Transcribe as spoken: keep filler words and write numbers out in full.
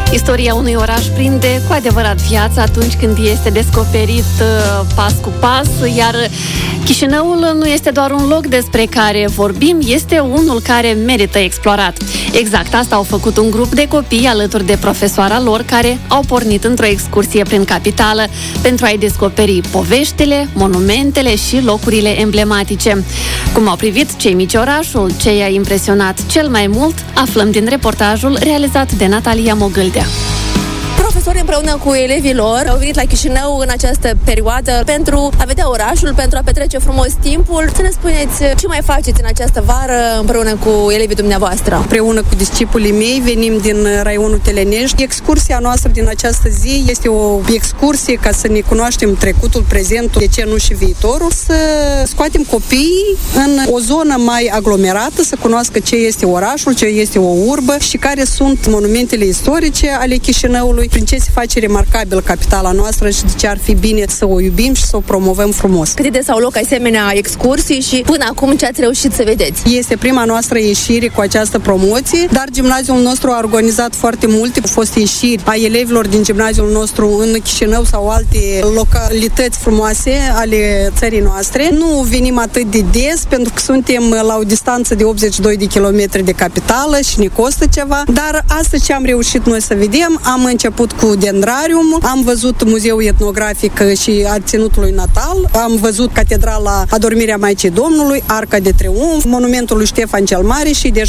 Istoria unui oraș prinde cu adevărat viață atunci când este descoperit uh, pas cu pas, iar Chișinăul nu este doar un loc despre care vorbim, este unul care merită explorat. Exact asta au făcut un grup de copii alături de profesoara lor, care au pornit într-o excursie prin capitală pentru a-i descoperi poveștile, monumentele și locurile emblematice. Cum au privit cei mici orașul, ce i-a impresionat cel mai mult, aflăm din reportajul realizat de Natalia Mogâldea. Profesorii împreună cu elevii lor au venit la Chișinău în această perioadă pentru a vedea orașul, pentru a petrece frumos timpul. Să ne spuneți ce mai faceți în această vară împreună cu elevii dumneavoastră? Împreună cu discipolii mei venim din raionul Telenești. Excursia noastră din această zi este o excursie ca să ne cunoaștem trecutul, prezentul, de ce nu și viitorul, să scoatem copiii în o zonă mai aglomerată, să cunoască ce este orașul, ce este o urbă și care sunt monumentele istorice ale Chișinăului, prin ce se face remarcabil capitala noastră și de ce ar fi bine să o iubim și să o promovăm frumos. Câte des au loc asemenea excursii și până acum ce ați reușit să vedeți? Este prima noastră ieșire cu această promoție, dar gimnaziul nostru a organizat foarte multe. Au fost ieșiri a elevilor din gimnaziul nostru în Chișinău sau alte localități frumoase ale țării noastre. Nu venim atât de des pentru că suntem la o distanță de optzeci și doi de kilometri de capitală și ne costă ceva, dar astăzi ce am reușit noi să vedem, am început cu Dendrarium, am văzut muzeul etnografic și a ținutului natal, am văzut catedrala Adormirea Maicii Domnului, Arca de Triunf, monumentul lui Ștefan cel Mare și deja